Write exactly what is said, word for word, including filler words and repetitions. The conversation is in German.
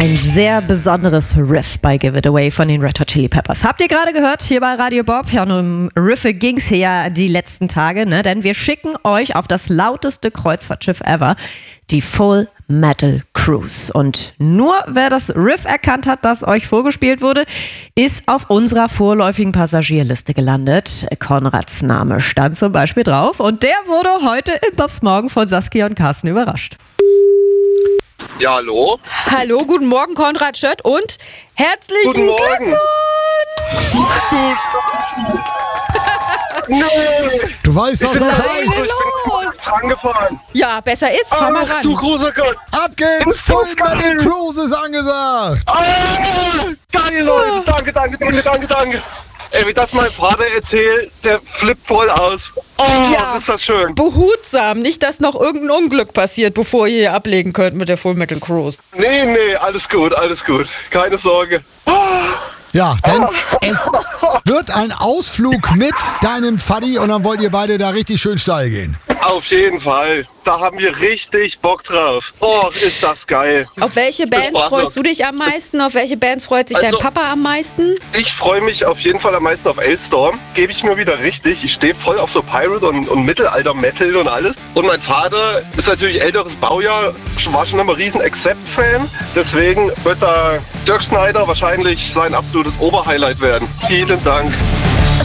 Ein sehr besonderes Riff bei Give It Away von den Red Hot Chili Peppers. Habt ihr gerade gehört hier bei Radio Bob? Ja, und um Riffe ging's hier ja die letzten Tage, ne? Denn wir schicken euch auf das lauteste Kreuzfahrtschiff ever, die Full Metal Cruise. Und nur wer das Riff erkannt hat, das euch vorgespielt wurde, ist auf unserer vorläufigen Passagierliste gelandet. Konrads Name stand zum Beispiel drauf und der wurde heute im Bobs Morgen von Saskia und Carsten überrascht. Ja, hallo. Hallo, guten Morgen, Konrad Schött und herzlichen Guten Morgen. Glückwunsch! Du weißt, was das heißt. Ich bin angefahren. Ja, besser ist, fahr mal Ach ran. du großer Gott. Ab geht's, Ist so Full Metal geil. Cruise ist angesagt. Ah, geil, Leute. Danke, danke, danke, danke, danke. Ey, wie das mein Vater erzählt, der flippt voll aus. Oh, Ja. ist das schön. Behutsam, nicht, dass noch irgendein Unglück passiert, bevor ihr hier ablegen könnt mit der Full Metal Cruise. Nee, nee, alles gut, alles gut. Keine Sorge. Ja, denn es wird ein Ausflug mit deinem Faddy und dann wollt ihr beide da richtig schön steil gehen. Auf jeden Fall. Da haben wir richtig Bock drauf. Oh, ist das geil. Auf welche Bands sprachlos. freust du dich am meisten? Auf welche Bands freut sich Also- dein Papa am meisten? Ich freue mich auf jeden Fall am meisten auf Elstorm. Gebe ich mir wieder richtig. Ich stehe voll auf so Pirate und, und Mittelalter-Metal und alles. Und mein Vater ist natürlich älteres Baujahr, war schon immer riesen Accept-Fan. Deswegen wird da Dirk Snyder wahrscheinlich sein absolutes Oberhighlight werden. Vielen Dank.